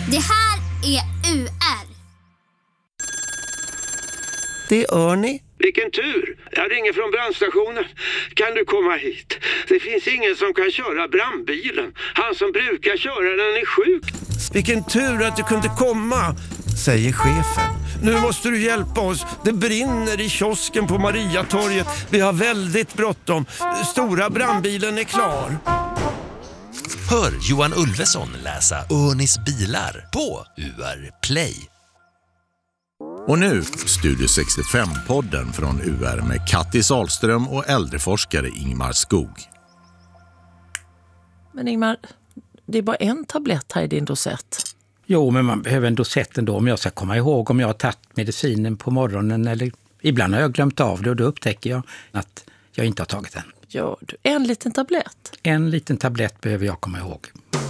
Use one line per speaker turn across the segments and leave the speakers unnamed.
Det här är UR.
Det är Örni.
Vilken tur! Jag ringer från brandstationen. Kan du komma hit? Det finns ingen som kan köra brandbilen. Han som brukar köra den är sjuk.
Vilken tur att du kunde komma, säger chefen. Nu måste du hjälpa oss. Det brinner i kiosken på Mariatorget. Vi har väldigt bråttom. Stora brandbilen är klar.
Hör Johan Ulveson läsa Örnis bilar på UR Play.
Och nu Studio 65-podden från UR med Kattis Ahlström och äldreforskare Ingmar Skog.
Men Ingmar, det är bara en tablett här i din dosett.
Jo, men man behöver en dosett ändå om jag ska komma ihåg om jag har tagit medicinen på morgonen, eller ibland har jag glömt av det och då upptäcker jag att jag inte har tagit den.
Gör du? En liten tablett?
En liten tablett behöver jag komma ihåg.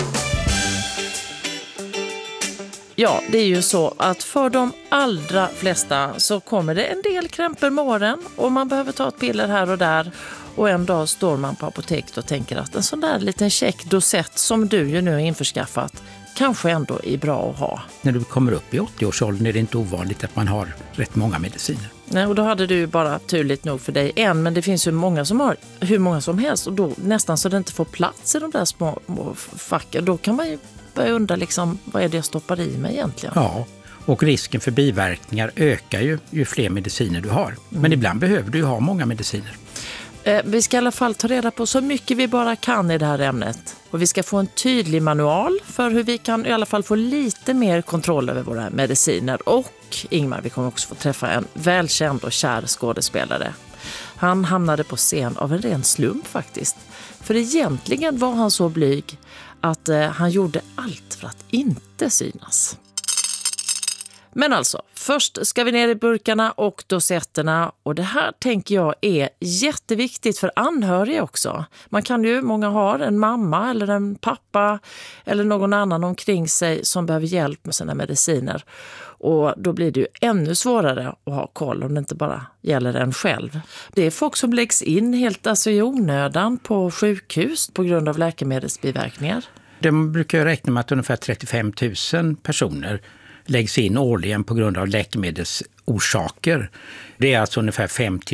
Ja, det är ju så att för de allra flesta så kommer det en del krämpor morgon och man behöver ta ett piller här och där. Och en dag står man på apoteket och tänker att en sån där liten check dosett som du ju nu har införskaffat kanske ändå är bra att ha.
När du kommer upp i 80-årsåldern är det inte ovanligt att man har rätt många mediciner.
Nej, och då hade du ju bara turligt nog för dig en, men det finns ju många som har hur många som helst och då nästan så det inte får plats i de där små facken. Då kan man ju börja undra liksom, vad är det jag stoppar i mig egentligen?
Ja, och risken för biverkningar ökar ju fler mediciner du har. Men ibland behöver du ju ha många mediciner.
Vi ska i alla fall ta reda på så mycket vi bara kan i det här ämnet. Och vi ska få en tydlig manual för hur vi kan i alla fall få lite mer kontroll över våra mediciner. Och Ingmar, vi kommer också få träffa en välkänd och kär skådespelare. Han hamnade på scen av en ren slump faktiskt. För egentligen var han så blyg att han gjorde allt för att inte synas. Men alltså, först ska vi ner i burkarna och dosetterna och det här tänker jag är jätteviktigt för anhöriga också. Man kan ju, många har en mamma eller en pappa eller någon annan omkring sig som behöver hjälp med sina mediciner. Och då blir det ju ännu svårare att ha koll om det inte bara gäller en själv. Det är folk som läggs in helt i onödan på sjukhus på grund av läkemedelsbiverkningar.
De brukar räkna med att ungefär 35 000 personer läggs in årligen på grund av läkemedelsorsaker. Det är alltså ungefär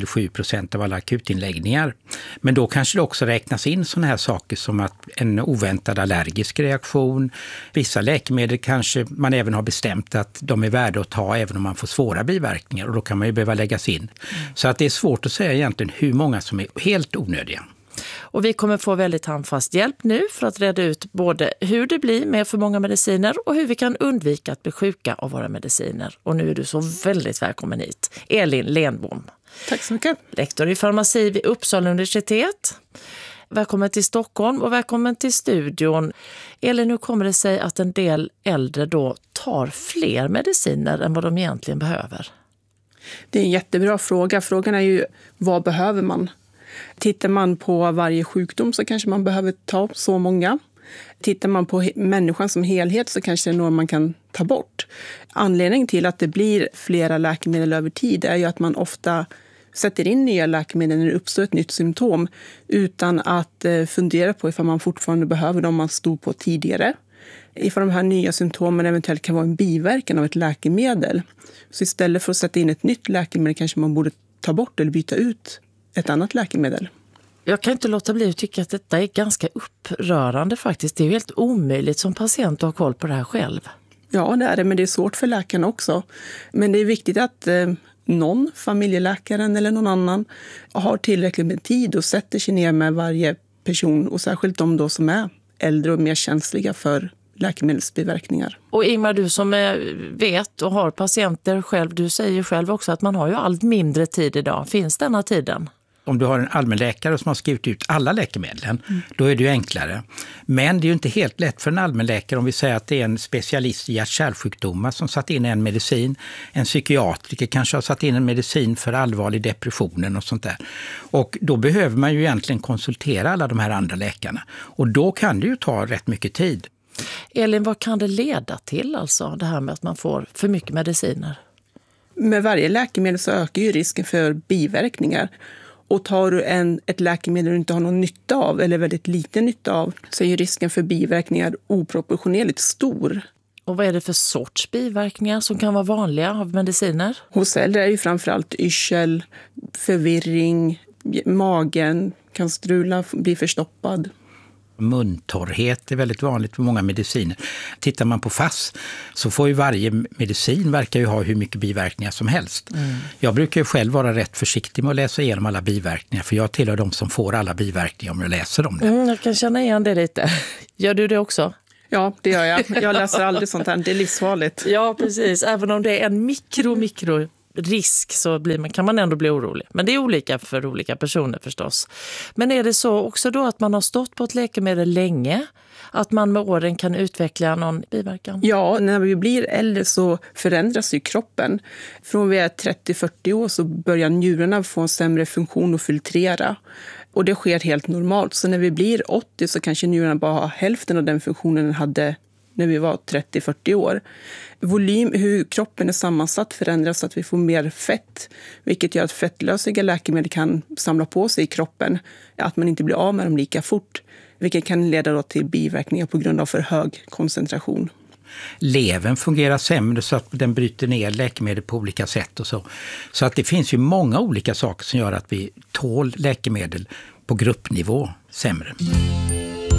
5-7% av alla akutinläggningar. Men då kanske det också räknas in sådana här saker som att en oväntad allergisk reaktion. Vissa läkemedel kanske man även har bestämt att de är värda att ta även om man får svåra biverkningar och då kan man ju behöva läggas in. Så att det är svårt att säga egentligen hur många som är helt onödiga.
Och vi kommer få väldigt handfast hjälp nu för att reda ut både hur det blir med för många mediciner och hur vi kan undvika att bli sjuka av våra mediciner. Och nu är du så väldigt välkommen hit, Elin Lenbom.
Tack så mycket.
Lektor i farmaci vid Uppsala universitet. Välkommen till Stockholm och välkommen till studion. Elin, hur kommer det sig att en del äldre då tar fler mediciner än vad de egentligen behöver?
Det är en jättebra fråga. Frågan är ju, vad behöver man? Tittar man på varje sjukdom så kanske man behöver ta så många. Tittar man på människan som helhet så kanske det är något man kan ta bort. Anledningen till att det blir flera läkemedel över tid är ju att man ofta sätter in nya läkemedel när det uppstår ett nytt symptom utan att fundera på ifall man fortfarande behöver dem man stod på tidigare. Ifall de här nya symptomen eventuellt kan vara en biverkan av ett läkemedel. Så istället för att sätta in ett nytt läkemedel kanske man borde ta bort eller byta ut ett annat läkemedel.
Jag kan inte låta bli att tycka att detta är ganska upprörande faktiskt. Det är ju helt omöjligt som patient att ha koll på det här själv.
Ja, det är det, men det är svårt för läkaren också. Men det är viktigt att någon, familjeläkaren eller någon annan, har tillräckligt med tid och sätter sig ner med varje person. Och särskilt de då som är äldre och mer känsliga för läkemedelsbiverkningar.
Och Ingmar, du som vet och har patienter själv, du säger själv också att man har ju allt mindre tid idag. Finns denna tiden?
Om du har en allmänläkare som har skrivit ut alla läkemedlen, då är det ju enklare. Men det är ju inte helt lätt för en allmänläkare om vi säger att det är en specialist i hjärt-kärlsjukdomar som satt in en medicin. En psykiatriker kanske har satt in en medicin för allvarlig depressionen och sånt där. Och då behöver man ju egentligen konsultera alla de här andra läkarna. Och då kan det ju ta rätt mycket tid.
Elin, vad kan det leda till alltså, det här med att man får för mycket mediciner?
Med varje läkemedel så ökar ju risken för biverkningar. Och tar du ett läkemedel du inte har någon nytta av eller väldigt liten nytta av så är ju risken för biverkningar oproportionerligt stor.
Och vad är det för sorts biverkningar som kan vara vanliga av mediciner?
Hos äldre är ju framförallt yrsel, förvirring, magen kan strula, bli förstoppad.
Muntorrhet är väldigt vanligt för många mediciner. Tittar man på FASS så får ju varje medicin verkar ju ha hur mycket biverkningar som helst. Jag brukar ju själv vara rätt försiktig med att läsa igenom alla biverkningar, för jag tillhör de som får alla biverkningar om jag läser om det.
Jag kan känna igen det lite. Gör du det också?
Ja, det gör jag. Jag läser aldrig sånt här. Det är livsfarligt.
Ja, precis. Även om det är en mikro risk så kan man ändå bli orolig. Men det är olika för olika personer förstås. Men är det så också då att man har stått på ett läkemedel länge? Att man med åren kan utveckla någon biverkan?
Ja, när vi blir äldre så förändras ju kroppen. Från vi är 30-40 år så börjar njurarna få en sämre funktion och filtrera. Och det sker helt normalt. Så när vi blir 80 så kanske njurarna bara har hälften av den funktionen den hade när vi var 30-40 år. Volym, hur kroppen är sammansatt förändras så att vi får mer fett. Vilket gör att fettlösliga läkemedel kan samla på sig i kroppen. Att man inte blir av med dem lika fort. Vilket kan leda då till biverkningar på grund av för hög koncentration.
Levern fungerar sämre så att den bryter ner läkemedel på olika sätt och så. Så att det finns ju många olika saker som gör att vi tål läkemedel på gruppnivå sämre.